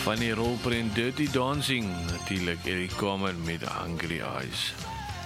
Van die rolprent Dirty Dancing, natuurlijk Eric Carmen met Hungry Eyes.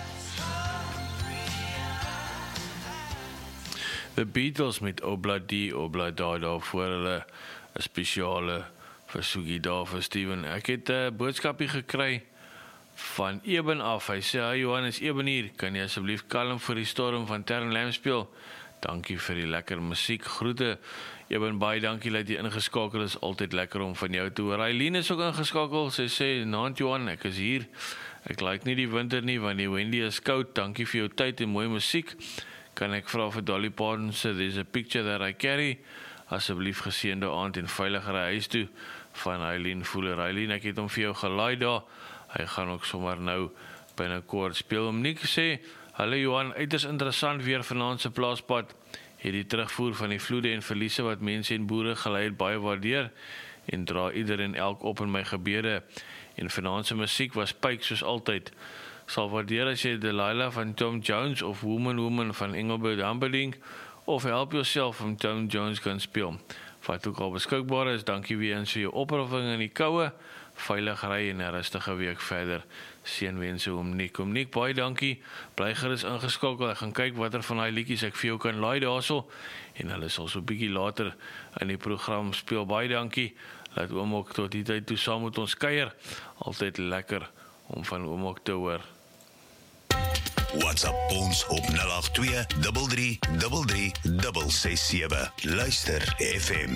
The Beatles met Obladi, Oblada, daarvoor hulle 'n spesiale versoekie daar vir Steven. Ek het 'n boodskapie gekry van Eben af. Hy sê, "Hi Johannes, Eben hier, kan jy asseblief Kalm vir die Storm van Terren Lam speel? Dankie vir die lekker musiek, groete. Eben, baie dankie dat jy ingeskakel is, altyd lekker om van jou te hoor. Eileen is ook ingeskakel, sy sê, "Naand Johan, ek is hier. Ek like nie die winter nie, want die Wendy is koud. Dankie vir jou tyd en mooi musiek. Kan ek vra vir Dolly Parton se There's a Picture That I Carry? Asseblief geseënde aand en veiligere huis toe van Eileen Voeler. Eileen, ek het hom vir jou gelaai daar. Hy gaan ook sommer nou binnekort speel. Om nie sê, hallo Johan, uiters interessant weer vanaand se plaaspad. Het die terugvoer van die vloede en verliese wat mense en boere gelei het baie waardeer en dra ieder en elk op in my gebede. En vanaand se musiek was pyk soos altyd. Sal waardeer as jy Delilah van Tom Jones of Woman van Engelbert Humperdinck of Help Yourself van Tom Jones kan speel. Wat ook al beskikbaar is, dankie weer eens vir jou opoffering in die koue, veilig ry en 'n rustige week verder. Seënwense om Nick, baie dankie. Bly gerus ingeskakel. Ek gaan kyk watter van daai liedjies ek vir jou kan laai daarso en hulle sal so 'n bietjie later in die program speel. Baie dankie. Laat oom ook tot die tyd toe saam met ons kuier. Altyd lekker om van oom ook te hoor. WhatsApp ons op 082 33 33 667. Luister FM.